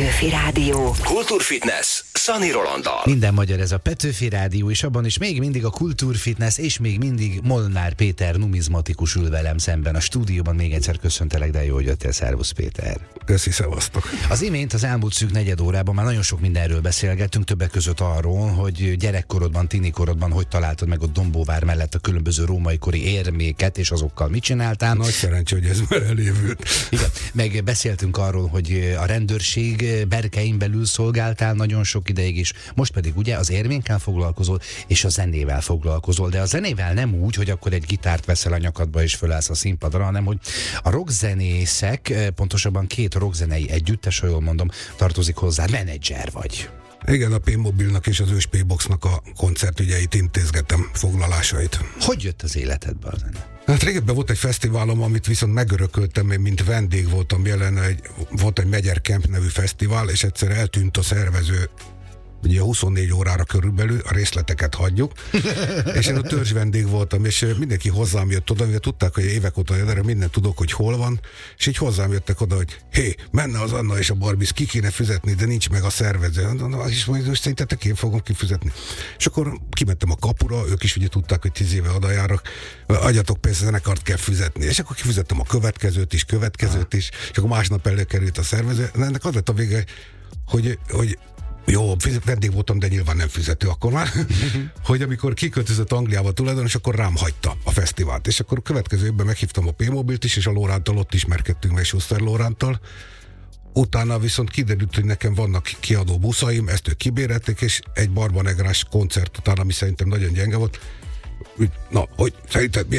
Petőfi Rádió. Kultúrfitness Szani Rolanddal. Minden magyar ez a Petőfi Rádió, és abban is még mindig a Kultúrfitness, és még mindig Molnár Péter numizmatikus ül velem szemben a stúdióban. Még egyszer köszöntelek, de jó, hogy jöttél. Szervusz, Péter. Köszi, szevasztok. Az imént az elmúlt szűk negyed órában már nagyon sok mindenről beszélgettünk, többek között arról, hogy gyerekkorodban, tinikorodban hogy találtad meg ott Dombóvár mellett a különböző római kori érméket, és azokkal mit csináltál. Nagy szerencsé, hogy ez már elévült. Igen, meg beszéltünk arról, hogy a rendőrség berkein belül szolgáltál nagyon sok ideig is, most pedig ugye az érménkkel foglalkozol, és a zenével foglalkozol, de a zenével nem úgy, hogy akkor egy gitárt veszel a nyakadba és fölállsz a színpadra, hanem hogy a rockzenészek, pontosabban két rockzenei együttes, ha jól mondom, tartozik hozzá, menedzser vagy. Igen, a P-Mobilnak és az ős P-Boxnak a koncertügyeit intézgetem, foglalásait. Hogy jött az életedbe a zene? Hát régebben volt egy fesztiválom, amit viszont megörököltem, én mint vendég voltam jelen, volt egy Megyer Camp nevű fesztivál, és egyszer eltűnt a szervező, ugye 24 órára körülbelül, a részleteket hagyjuk, és én a törzs vendég voltam, és mindenki hozzám jött oda, mivel tudták, hogy évek óta jön, erre mindent tudok, hogy hol van, és így hozzám jöttek oda, hogy hé, menne az Anna és a Barbisz, ki kéne fizetni, de nincs meg a szervező. És majd most szerintetek én fogom kifizetni. És akkor kimentem a kapura, ők is ugye tudták, hogy 10 éve oda járok, adjatok pénzt, a zenekart kell fizetni. És akkor kifizettem a következőt is, és akkor másnap előkerült a szervező. Ennek az lett a vége, hogy jó, vendég voltam, de nyilván nem fizető akkor már, hogy amikor kiköltözött Angliába tulajdonos, akkor rám hagyta a fesztivált. És akkor a következő évben meghívtam a P-Mobilt is, és a Lóránttal ott ismerkedtünk meg, Schuster Lóránttal. Utána viszont kiderült, hogy nekem vannak kiadó buszaim, ezt ők kibérelték, és egy barbanegrás koncert után, ami szerintem nagyon gyenge volt. Na, hogy szerinted